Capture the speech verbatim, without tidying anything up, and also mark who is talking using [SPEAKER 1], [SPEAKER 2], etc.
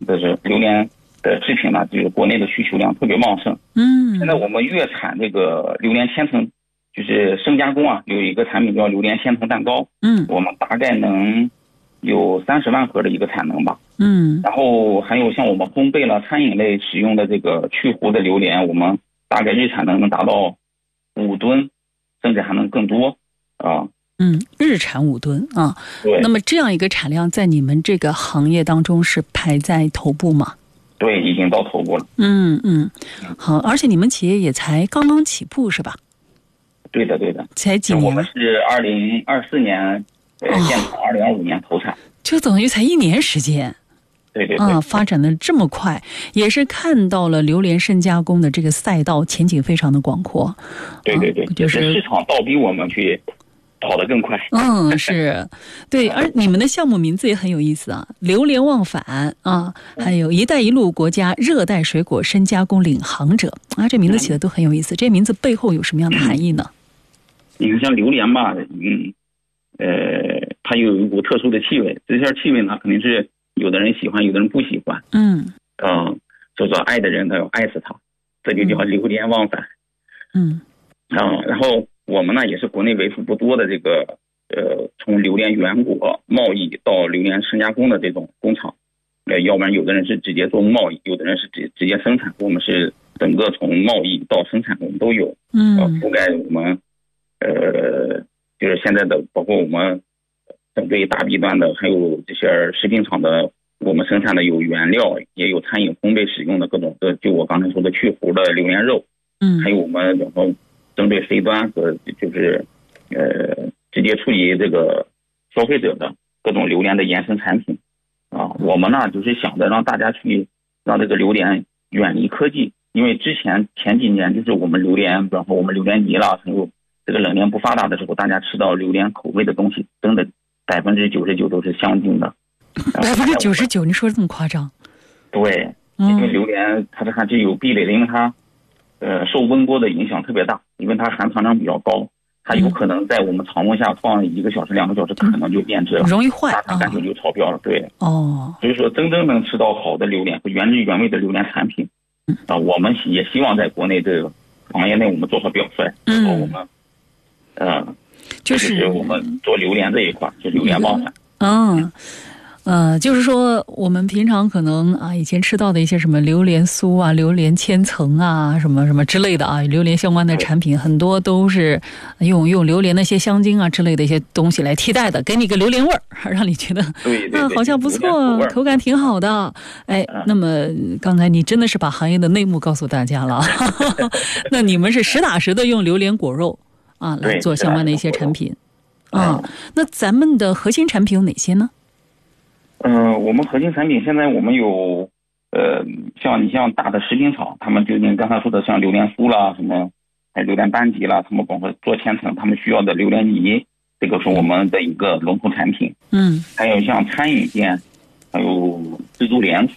[SPEAKER 1] 这是榴莲的制品呢，就是国内的需求量特别旺盛。
[SPEAKER 2] 嗯，
[SPEAKER 1] 现在我们月产这个榴莲千层，就是生加工啊，有一个产品叫榴莲千层蛋糕。
[SPEAKER 2] 嗯，
[SPEAKER 1] 我们大概能有三十万盒的一个产能吧。
[SPEAKER 2] 嗯，
[SPEAKER 1] 然后还有像我们烘焙了餐饮类使用的这个去核的榴莲，我们大概日产能能达到五吨，甚至还能更多啊。
[SPEAKER 2] 嗯，日产五吨啊。
[SPEAKER 1] 对。
[SPEAKER 2] 那么这样一个产量在你们这个行业当中是排在头部吗？
[SPEAKER 1] 对，已经到头部了。
[SPEAKER 2] 嗯嗯，好，而且你们企业也才刚刚起步是吧？
[SPEAKER 1] 对的对的。
[SPEAKER 2] 才几年？
[SPEAKER 1] 我们是二零二四年呃建厂，二零二五年投产，
[SPEAKER 2] 就等于才一年时间。
[SPEAKER 1] 对对对。
[SPEAKER 2] 啊，发展的这么快，也是看到了榴莲深加工的这个赛道前景非常的广阔。
[SPEAKER 1] 对对对，
[SPEAKER 2] 啊、就是
[SPEAKER 1] 市场倒逼我们去跑得更快。
[SPEAKER 2] 嗯，是，对，而你们的项目名字也很有意思啊，榴莲忘返啊，还有一带一路国家热带水果深加工领航者啊，这名字起的都很有意思。这名字背后有什么样的含义呢？
[SPEAKER 1] 你看像榴莲吧，嗯，呃，它有一股特殊的气味，这些气味呢，肯定是有的人喜欢，有的人不喜欢。
[SPEAKER 2] 嗯
[SPEAKER 1] 嗯，就说爱的人他要爱死它，这就叫榴莲忘返。
[SPEAKER 2] 嗯
[SPEAKER 1] 啊，然后我们呢也是国内为数不多的这个呃，从榴莲原果贸易到榴莲深加工的这种工厂。呃，要不然有的人是直接做贸易，有的人是直直接生产，我们是整个从贸易到生产我们都有。
[SPEAKER 2] 嗯，
[SPEAKER 1] 覆盖我们呃，就是现在的包括我们针对大 B 端的，还有这些食品厂的，我们生产的有原料，也有餐饮烘焙使用的各种的，就我刚才说的去核的榴莲肉。
[SPEAKER 2] 嗯，还
[SPEAKER 1] 有我们然后针对 C 端和就是呃直接处理这个消费者的各种榴莲的衍生产品啊。我们呢就是想着让大家去让这个榴莲远离科技，因为之前前几年就是我们榴莲，然后我们榴莲泥了，还有这个冷链不发达的时候，大家吃到榴莲口味的东西，真的百分之九十九都是相近的。
[SPEAKER 2] 百分之九十九，你说的这么夸张？
[SPEAKER 1] 对，因为榴莲它是含具有壁垒的，因为它呃受温波的影响特别大，因为它含糖量比较高，它有可能在我们常温下放一个小时、两个小时，可能就变质了，
[SPEAKER 2] 容易坏，
[SPEAKER 1] 它感觉就超标了。对，
[SPEAKER 2] 哦，
[SPEAKER 1] 所以说真正能吃到好的榴莲和原汁原味的榴莲产品啊，我们也希望在国内这个行业内我们做好表率。嗯，我们呃就是我们做榴莲这一块，就榴莲忘返。
[SPEAKER 2] 嗯。呃，就是说我们平常可能啊以前吃到的一些什么榴莲酥啊、榴莲千层啊、什么什么之类的啊，榴莲相关的产品很多都是用用榴莲那些香精啊之类的一些东西来替代的，给你个榴莲味儿，让你觉得啊好像不错，口感挺好的。哎，那么刚才你真的是把行业的内幕告诉大家了。那你们是实打实的用榴莲果肉啊来做相关的一些产品啊？那咱们的核心产品有哪些呢？
[SPEAKER 1] 嗯、呃，我们核心产品现在我们有，呃，像你像大的食品厂，他们就你刚才说的像榴莲酥啦，什么，还有榴莲班级啦，他们包括做千层，他们需要的榴莲泥，这个是我们的一个龙头产品。嗯，还有像餐饮店，还有自助连锁。